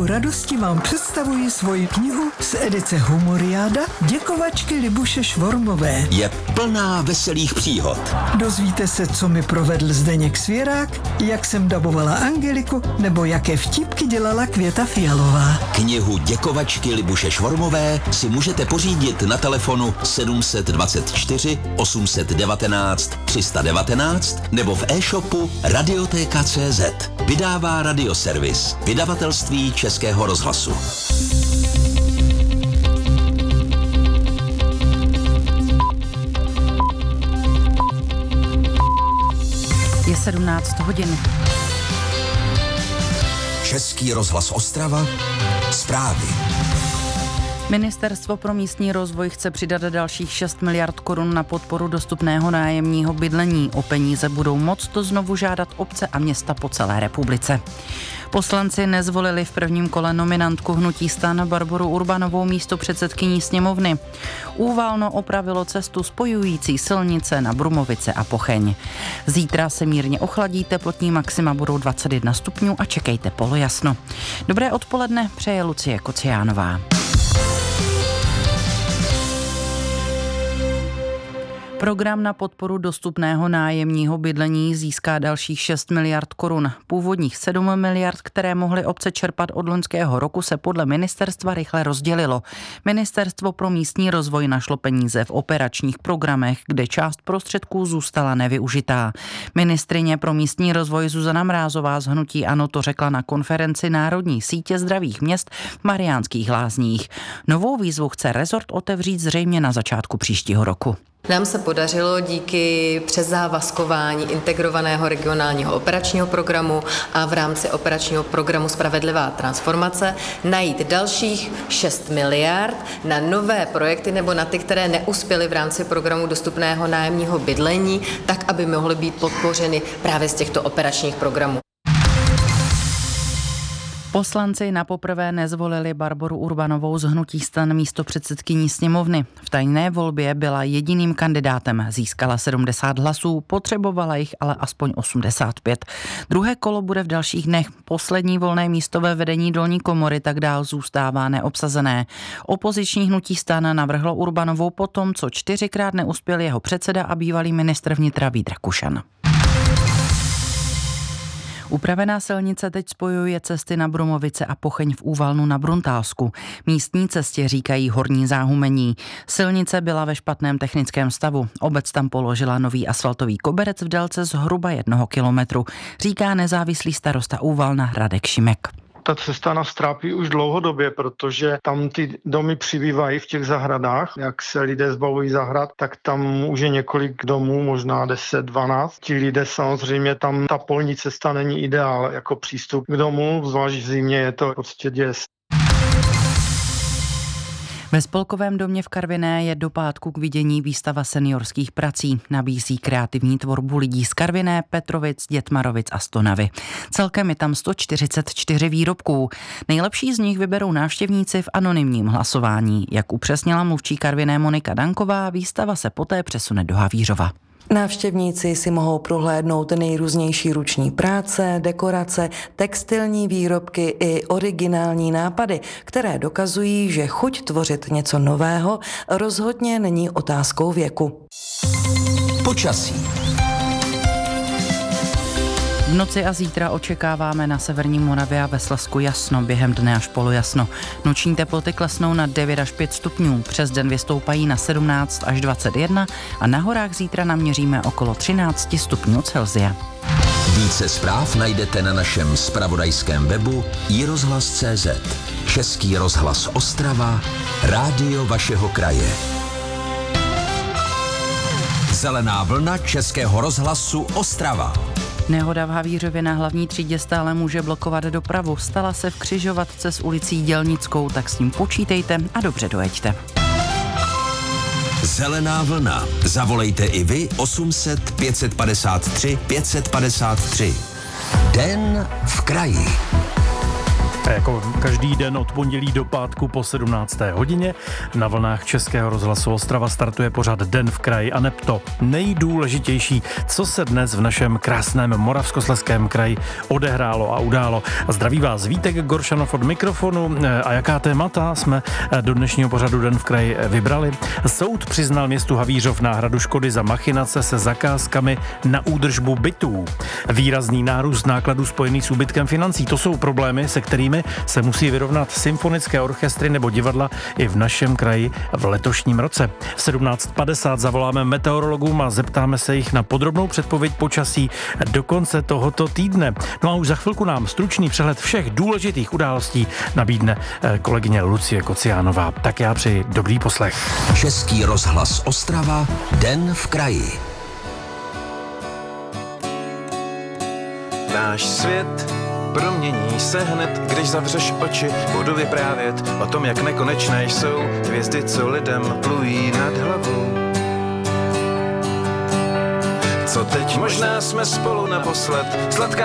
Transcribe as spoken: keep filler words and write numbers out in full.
plnou radosti vám představuji svoji knihu z edice Humoriáda Děkovačky Libuše Švormové. Je plná veselých příhod. Dozvíte se, co mi provedl Zdeněk Svěrák, jak jsem dabovala Angeliku, nebo jaké vtipky dělala Květa Fialová. Knihu Děkovačky Libuše Švormové si můžete pořídit na telefonu sedm dvacet čtyři osm devatenáct tři sta devatenáct nebo v e-shopu Radiotéka tečka cé zet. Vydává Radioservis, vydavatelství Českého rozhlasu. Je sedmnáct hodin. Český rozhlas Ostrava, zprávy. Ministerstvo pro místní rozvoj chce přidat dalších šest miliard korun na podporu dostupného nájemního bydlení. O peníze budou moct to znovu žádat obce a města po celé republice. Poslanci nezvolili v prvním kole nominantku hnutí STAN Barboru Urbanovou místopředsedkyní sněmovny. Úvalno opravilo cestu spojující silnice na Brumovice a Pocheň. Zítra se mírně ochladí, teplotní maxima budou dvacet jedna stupňů a čekejte polojasno. Dobré odpoledne, přeje Lucie Kociánová. Program na podporu dostupného nájemního bydlení získá dalších šest miliard korun. Původních sedm miliard, které mohly obce čerpat od loňského roku, se podle ministerstva rychle rozdělilo. Ministerstvo pro místní rozvoj našlo peníze v operačních programech, kde část prostředků zůstala nevyužitá. Ministryně pro místní rozvoj Zuzana Mrázová z hnutí ANO to řekla na konferenci Národní sítě zdravých měst v Mariánských Lázních. Novou výzvu chce rezort otevřít zřejmě na začátku příštího roku. Nám se podařilo díky přezávazkování integrovaného regionálního operačního programu a v rámci operačního programu Spravedlivá transformace najít dalších šest miliard na nové projekty nebo na ty, které neuspěly v rámci programu dostupného nájemního bydlení, tak, aby mohly být podpořeny právě z těchto operačních programů. Poslanci napoprvé nezvolili Barboru Urbanovou z hnutí STAN místopředsedkyní sněmovny. V tajné volbě byla jediným kandidátem, získala sedmdesát hlasů, potřebovala jich ale aspoň osmdesát pět. Druhé kolo bude v dalších dnech. Poslední volné místo ve vedení dolní komory tak dál zůstává neobsazené. Opoziční hnutí STAN navrhlo Urbanovou po tom, co čtyřikrát neuspěl jeho předseda a bývalý ministr vnitra Vít Rakušan. Upravená silnice teď spojuje cesty na Brumovice a Pocheň v Úvalnu na Bruntálsku. Místní cestě říkají Horní Záhumení. Silnice byla ve špatném technickém stavu. Obec tam položila nový asfaltový koberec v délce zhruba jednoho kilometru, říká nezávislý starosta Úvalna Radek Šimek. Ta cesta nás trápí už dlouhodobě, protože tam ty domy přibývají v těch zahradách. Jak se lidé zbavují zahrad, tak tam už je několik domů, možná deset, dvanáct. Ti lidé samozřejmě, tam ta polní cesta není ideál jako přístup k domu, zvlášť v zimě je to prostě děs. Ve Spolkovém domě v Karviné je do pátku k vidění výstava seniorských prací. Nabízí kreativní tvorbu lidí z Karviné, Petrovic, Dětmarovic a Stonavy. Celkem je tam sto čtyřicet čtyři výrobků. Nejlepší z nich vyberou návštěvníci v anonymním hlasování. Jak upřesnila mluvčí Karviné Monika Danková, výstava se poté přesune do Havířova. Návštěvníci si mohou prohlédnout nejrůznější ruční práce, dekorace, textilní výrobky i originální nápady, které dokazují, že chuť tvořit něco nového rozhodně není otázkou věku. Počasí. V noci a zítra očekáváme na severní Moravě a ve Slezsku jasno, během dne až polojasno. Noční teploty klesnou na devět až pět stupňů, přes den vystoupají na sedmnáct až dvacet jedna a na horách zítra naměříme okolo třináct stupňů Celsia. Více zpráv najdete na našem zpravodajském webu i rozhlas tečka cé zet. Český rozhlas Ostrava, rádio vašeho kraje. Zelená vlna Českého rozhlasu Ostrava. Nehoda v Havířově na hlavní třídě stále může blokovat dopravu. Stala se v křižovatce s ulicí Dělnickou, tak s ním počítejte a dobře dojeďte. Zelená vlna. Zavolejte i vy osm set pět set padesát tři pět set padesát tři. Den v kraji. A jako každý den od pondělí do pátku po sedmnácté hodině na vlnách Českého rozhlasu Ostrava startuje pořad Den v kraji a neb to nejdůležitější, co se dnes v našem krásném Moravskoslezském kraji odehrálo a událo. Zdraví vás Vítek Goršanov od mikrofonu. A jaká témata jsme do dnešního pořadu Den v kraji vybrali? Soud přiznal městu Havířov náhradu škody za machinace se zakázkami na údržbu bytů. Výrazný nárůst nákladů spojený s úbytkem financí. To jsou problémy, se kterými se musí vyrovnat symfonické orchestry nebo divadla i v našem kraji v letošním roce. V sedmnáct padesát zavoláme meteorologům a zeptáme se jich na podrobnou předpověď počasí do konce tohoto týdne. No a už za chvilku nám stručný přehled všech důležitých událostí nabídne kolegyně Lucie Kociánová. Tak já přeji dobrý poslech. Český rozhlas Ostrava, Den v kraji. Náš svět promění se hned, když zavřeš oči. Budu vyprávět o tom, jak nekonečné jsou hvězdy, co lidem plují nad hlavou. Co teď? Možná jsme spolu naposled. Sladká